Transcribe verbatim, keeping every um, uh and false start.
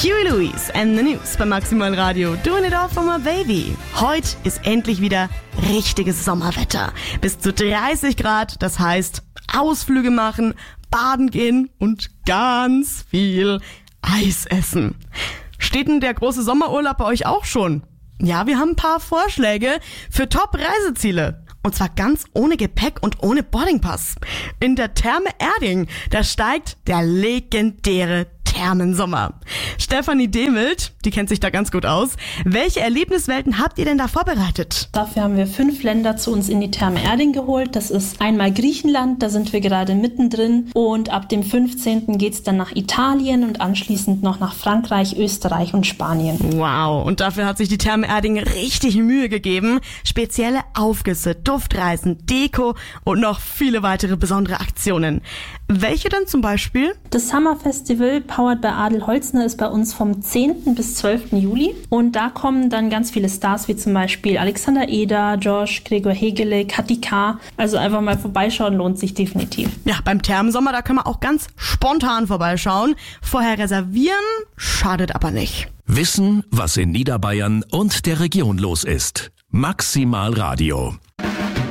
Huey Lewis and the News bei Maximal Radio. Doing it all for my baby. Heute ist endlich wieder richtiges Sommerwetter. Bis zu dreißig Grad, das heißt Ausflüge machen, baden gehen und ganz viel Eis essen. Steht denn der große Sommerurlaub bei euch auch schon? Ja, wir haben ein paar Vorschläge für Top-Reiseziele. Und zwar ganz ohne Gepäck und ohne Boardingpass. In der Therme Erding, da steigt der legendäre Thermensommer. Stefanie Demelt, die kennt sich da ganz gut aus. Welche Erlebniswelten habt ihr denn da vorbereitet? Dafür haben wir fünf Länder zu uns in die Therme Erding geholt. Das ist einmal Griechenland, da sind wir gerade mittendrin. Und ab dem fünfzehnten geht's dann nach Italien und anschließend noch nach Frankreich, Österreich und Spanien. Wow, und dafür hat sich die Therme Erding richtig Mühe gegeben. Spezielle Aufgüsse, Duftreisen, Deko und noch viele weitere besondere Aktionen. Welche denn zum Beispiel? Das Summer Festival Powered by Adel Holzner ist bei uns vom zehnten bis zwölften Juli und da kommen dann ganz viele Stars wie zum Beispiel Alexander Eder, Josh, Gregor Hegele, Kathi K. Also einfach mal vorbeischauen lohnt sich definitiv. Ja, beim Thermensommer, da können wir auch ganz spontan vorbeischauen. Vorher reservieren, schadet aber nicht. Wissen, was in Niederbayern und der Region los ist. Maximal Radio.